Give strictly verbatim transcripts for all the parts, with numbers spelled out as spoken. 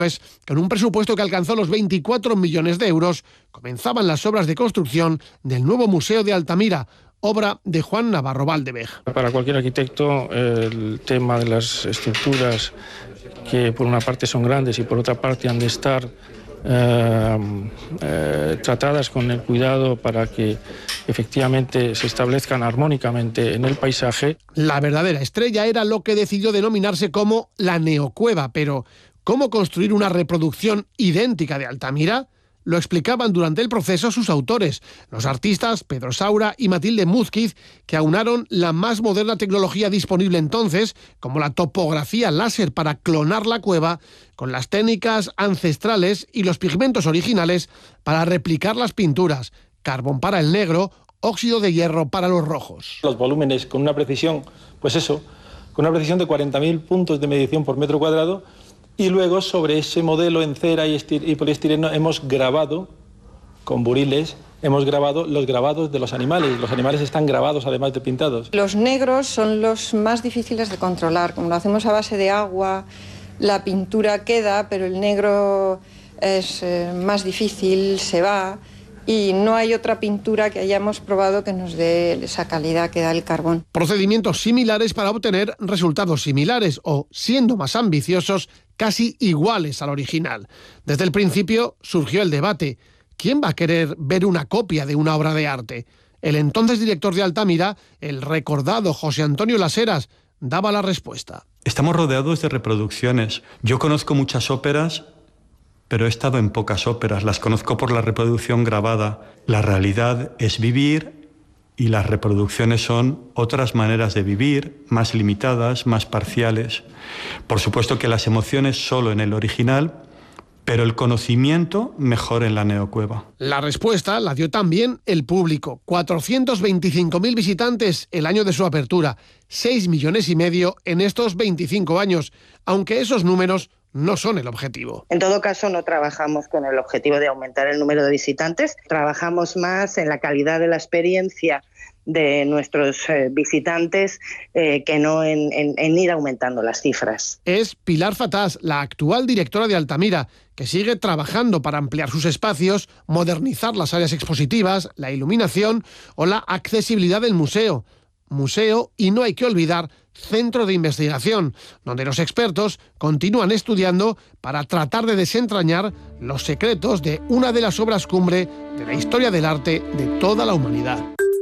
Pues, con un presupuesto que alcanzó los veinticuatro millones de euros, comenzaban las obras de construcción del nuevo Museo de Altamira, obra de Juan Navarro Valdevej. Para cualquier arquitecto, el tema de las estructuras, que por una parte son grandes y por otra parte han de estar eh, eh, tratadas con el cuidado para que efectivamente se establezcan armónicamente en el paisaje. La verdadera estrella era lo que decidió denominarse como la neocueva, pero ¿cómo construir una reproducción idéntica de Altamira? Lo explicaban durante el proceso sus autores, los artistas Pedro Saura y Matilde Múzquiz, que aunaron la más moderna tecnología disponible entonces, como la topografía láser para clonar la cueva, con las técnicas ancestrales y los pigmentos originales para replicar las pinturas, carbón para el negro, óxido de hierro para los rojos. Los volúmenes con una precisión, pues eso, con una precisión de cuarenta mil puntos de medición por metro cuadrado. Y luego sobre ese modelo en cera y, y poliestireno hemos grabado, con buriles, hemos grabado los grabados de los animales. Los animales están grabados además de pintados. Los negros son los más difíciles de controlar. Como lo hacemos a base de agua, la pintura queda, pero el negro es eh, más difícil, se va. Y no hay otra pintura que hayamos probado que nos dé esa calidad que da el carbón. Procedimientos similares para obtener resultados similares o, siendo más ambiciosos, casi iguales al original. Desde el principio surgió el debate. ¿Quién va a querer ver una copia de una obra de arte? El entonces director de Altamira, el recordado José Antonio Las Heras, daba la respuesta. Estamos rodeados de reproducciones. Yo conozco muchas óperas, pero he estado en pocas óperas, las conozco por la reproducción grabada. La realidad es vivir y las reproducciones son otras maneras de vivir, más limitadas, más parciales. Por supuesto que las emociones solo en el original, pero el conocimiento mejor en la neocueva. La respuesta la dio también el público. cuatrocientos veinticinco mil visitantes el año de su apertura, seis millones y medio en estos veinticinco años, aunque esos números no son el objetivo. En todo caso, no trabajamos con el objetivo de aumentar el número de visitantes, trabajamos más en la calidad de la experiencia de nuestros eh, visitantes eh, que no en, en, en ir aumentando las cifras. Es Pilar Fatás, la actual directora de Altamira, que sigue trabajando para ampliar sus espacios, modernizar las áreas expositivas, la iluminación o la accesibilidad del museo. Museo y, no hay que olvidar, centro de investigación, donde los expertos continúan estudiando para tratar de desentrañar los secretos de una de las obras cumbre de la historia del arte de toda la humanidad.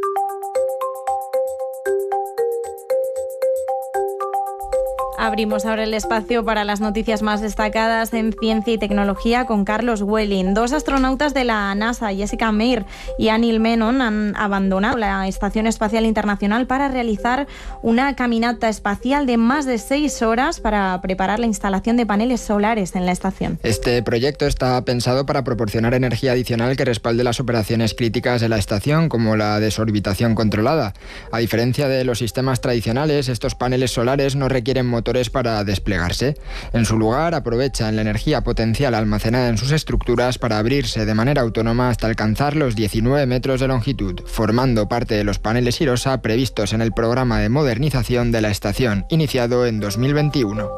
Abrimos ahora el espacio para las noticias más destacadas en ciencia y tecnología con Carlos Welling. Dos astronautas de la NASA, Jessica Meir y Anil Menon, han abandonado la Estación Espacial Internacional para realizar una caminata espacial de más de seis horas para preparar la instalación de paneles solares en la estación. Este proyecto está pensado para proporcionar energía adicional que respalde las operaciones críticas de la estación, como la desorbitación controlada. A diferencia de los sistemas tradicionales, estos paneles solares no requieren motores para desplegarse. En su lugar, aprovechan la energía potencial almacenada en sus estructuras para abrirse de manera autónoma hasta alcanzar los diecinueve metros de longitud, formando parte de los paneles Irosa previstos en el programa de modernización de la estación, iniciado en dos mil veintiuno.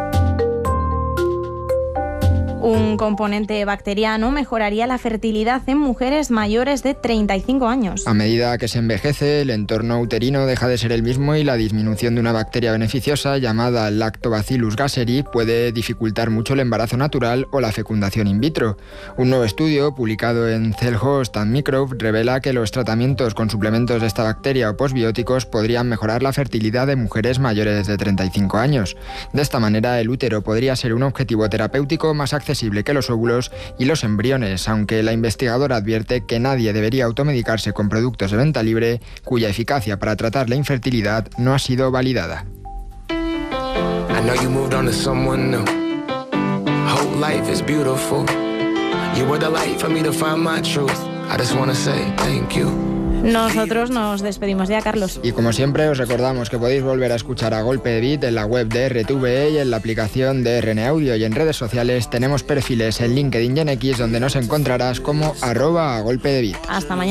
Un componente bacteriano mejoraría la fertilidad en mujeres mayores de treinta y cinco años. A medida que se envejece, el entorno uterino deja de ser el mismo y la disminución de una bacteria beneficiosa llamada Lactobacillus gasseri puede dificultar mucho el embarazo natural o la fecundación in vitro. Un nuevo estudio publicado en Cell Host and Microbe revela que los tratamientos con suplementos de esta bacteria o posbióticos podrían mejorar la fertilidad de mujeres mayores de treinta y cinco años. De esta manera, el útero podría ser un objetivo terapéutico más accesible que los óvulos y los embriones, aunque la investigadora advierte que nadie debería automedicarse con productos de venta libre cuya eficacia para tratar la infertilidad no ha sido validada. I know you moved on to someone new. Whole life is beautiful. You were the light for me to find my truth. I just want to say thank you. Nosotros nos despedimos ya, Carlos. Y como siempre os recordamos que podéis volver a escuchar A Golpe de Beat en la web de R T V E y en la aplicación de R N Audio, y en redes sociales tenemos perfiles en LinkedIn y en X donde nos encontrarás como arroba A Golpe de Beat. Hasta mañana.